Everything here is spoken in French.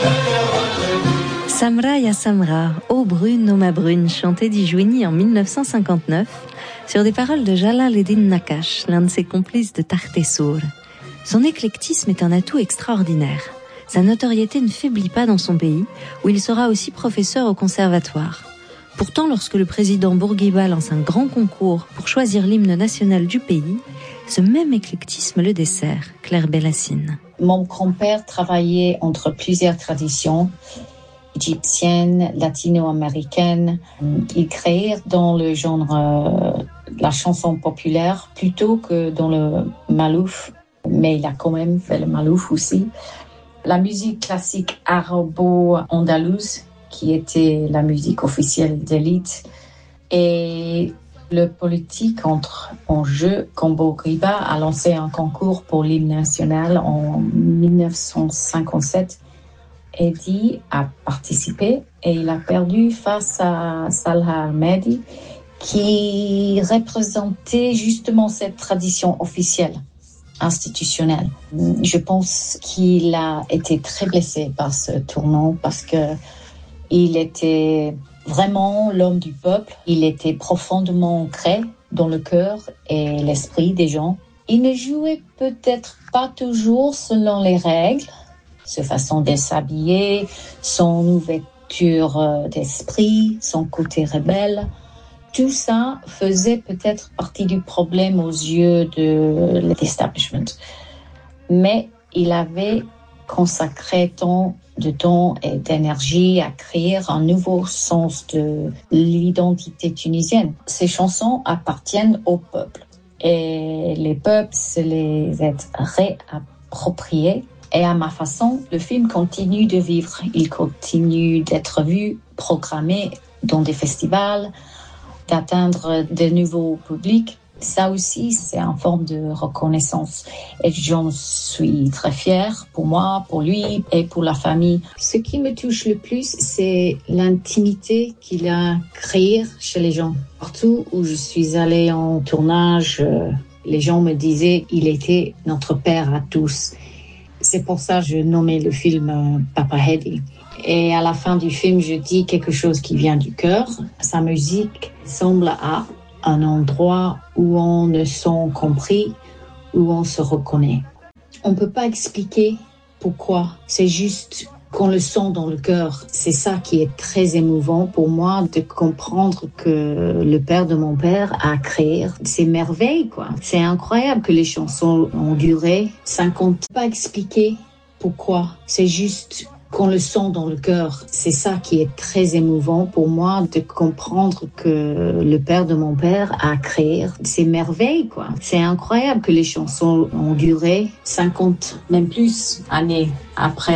Samra ya Samra, ô brune, ô ma brune, chanté d'Ijouini en 1959, sur des paroles de Jalal-Eddin Nakash, l'un de ses complices de Tartessour. Son éclectisme est un atout extraordinaire. Sa notoriété ne faiblit pas dans son pays, où il sera aussi professeur au conservatoire. Pourtant, lorsque le président Bourguiba lance un grand concours pour choisir l'hymne national du pays, ce même éclectisme le dessert, Claire Bellassine. Mon grand-père travaillait entre plusieurs traditions égyptiennes, latino-américaines. Il créait dans le genre la chanson populaire plutôt que dans le malouf, mais il a quand même fait le malouf aussi. La musique classique arabo-andalouse, qui était la musique officielle d'élite, et le politique entre en jeu quand Bourguiba a lancé un concours pour l'hymne national en 1957. Eddie a participé et il a perdu face à Salah Al-Mehdi, qui représentait justement cette tradition officielle, institutionnelle. Je pense qu'il a été très blessé par ce tournant parce que il était vraiment l'homme du peuple. Il était profondément ancré dans le cœur et l'esprit des gens. Il ne jouait peut-être pas toujours selon les règles, sa façon de s'habiller, son ouverture d'esprit, son côté rebelle. Tout ça faisait peut-être partie du problème aux yeux de l'establishment. Mais il avait consacré tant de temps et d'énergie à créer un nouveau sens de l'identité tunisienne. Ces chansons appartiennent au peuple et les peuples se les est réappropriés. Et à ma façon, le film continue de vivre. Il continue d'être vu, programmé dans des festivals, d'atteindre de nouveaux publics. Ça aussi, c'est une forme de reconnaissance. Et j'en suis très fière pour moi, pour lui et pour la famille. Ce qui me touche le plus, c'est l'intimité qu'il a créée chez les gens. Partout où je suis allée en tournage, les gens me disaient qu'il était notre père à tous. C'est pour ça que je nommais le film Papa Hedy. Et à la fin du film, je dis quelque chose qui vient du cœur. Sa musique semble à un endroit où on se sent compris, où on se reconnaît. On ne peut pas expliquer pourquoi. C'est juste qu'on le sent dans le cœur. C'est ça qui est très émouvant pour moi, de comprendre que le père de mon père a créé ces merveilles, quoi. C'est incroyable que les chansons ont duré 50 ans. On ne peut pas expliquer pourquoi. C'est juste qu'on le sent dans le cœur. C'est ça qui est très émouvant pour moi, de comprendre que le père de mon père a créé ces merveilles, quoi. C'est incroyable que les chansons ont duré 50, même plus, années après.